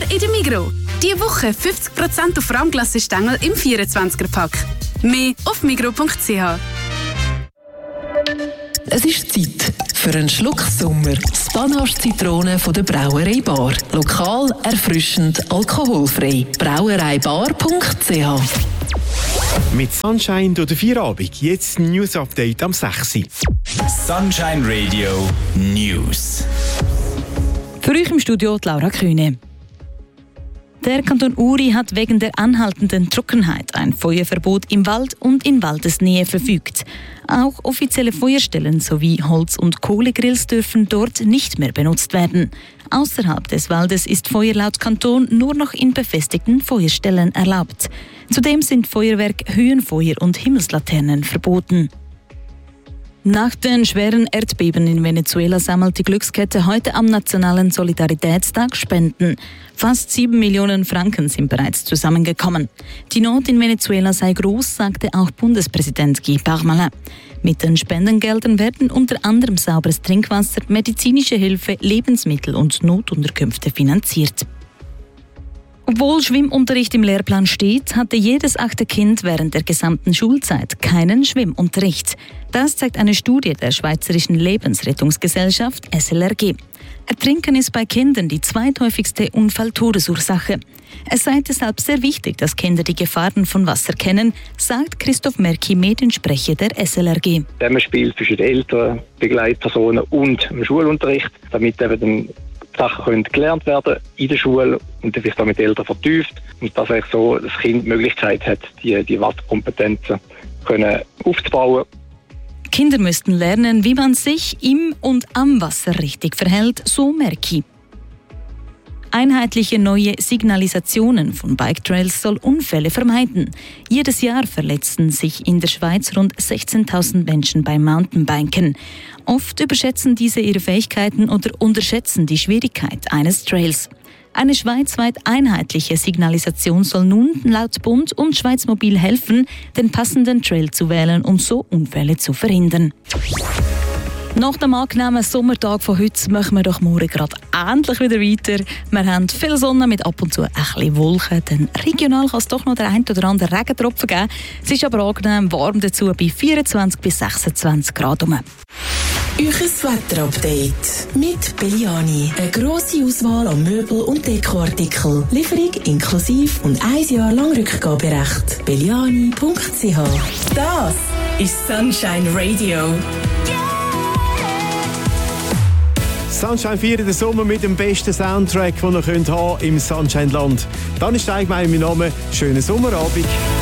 in der Migros. Diese Woche 50% auf Rahmglassestängel im 24er-Pack. Mehr auf migros.ch. Es ist Zeit für einen Schluck Sommer. Spanache Zitrone von der Brauerei Bar. Lokal, erfrischend, alkoholfrei. Brauereibar.ch. Mit Sunshine durch den Feierabend. Jetzt ein News-Update am 6. Sunshine Radio News. Für euch im Studio Laura Kühne. Der Kanton Uri hat wegen der anhaltenden Trockenheit ein Feuerverbot im Wald und in Waldesnähe verfügt. Auch offizielle Feuerstellen sowie Holz- und Kohlegrills dürfen dort nicht mehr benutzt werden. Außerhalb des Waldes ist Feuer laut Kanton nur noch in befestigten Feuerstellen erlaubt. Zudem sind Feuerwerk, Höhenfeuer und Himmelslaternen verboten. Nach den schweren Erdbeben in Venezuela sammelt die Glückskette heute am Nationalen Solidaritätstag Spenden. Fast 7 Millionen Franken sind bereits zusammengekommen. Die Not in Venezuela sei groß, sagte auch Bundespräsident Guy Parmelin. Mit den Spendengeldern werden unter anderem sauberes Trinkwasser, medizinische Hilfe, Lebensmittel und Notunterkünfte finanziert. Obwohl Schwimmunterricht im Lehrplan steht, hatte jedes 8. Kind während der gesamten Schulzeit keinen Schwimmunterricht. Das zeigt eine Studie der Schweizerischen Lebensrettungsgesellschaft SLRG. Ertrinken ist bei Kindern die zweithäufigste Unfalltodesursache. Es sei deshalb sehr wichtig, dass Kinder die Gefahren von Wasser kennen, sagt Christoph Merki, Mediensprecher der SLRG. Man spielt zwischen den Eltern, Begleitpersonen und dem Schulunterricht, damit eben dann Sachen können gelernt werden in der Schule und dann vielleicht auch mit den Eltern vertieft und dass eigentlich so das Kind die Möglichkeit hat, die Wasserkompetenzen können aufzubauen. Kinder müssten lernen, wie man sich im und am Wasser richtig verhält, so Merki. Einheitliche neue Signalisationen von Biketrails soll Unfälle vermeiden. Jedes Jahr verletzen sich in der Schweiz rund 16.000 Menschen beim Mountainbiken. Oft überschätzen diese ihre Fähigkeiten oder unterschätzen die Schwierigkeit eines Trails. Eine schweizweit einheitliche Signalisation soll nun laut Bund und Schweizmobil helfen, den passenden Trail zu wählen, um so Unfälle zu verhindern. Nach dem angenehmen Sommertag von heute machen wir doch morgen gerade endlich wieder weiter. Wir haben viel Sonne mit ab und zu ein bisschen Wolken, denn regional kann es doch noch der ein oder andere Regentropfen geben. Es ist aber angenehm warm dazu bei 24 bis 26 Grad. Euches Wetterupdate mit Belliani. Eine grosse Auswahl an Möbel- und Dekoartikeln. Lieferung inklusive und 1 Jahr lang Rückgaberecht. Belliani.ch. Das ist Sunshine Radio. Sunshine feiert den Sommer mit dem besten Soundtrack, den ihr haben könnt im Sunshine-Land. Dann ist allgemein mein Name. Schönen Sommerabend.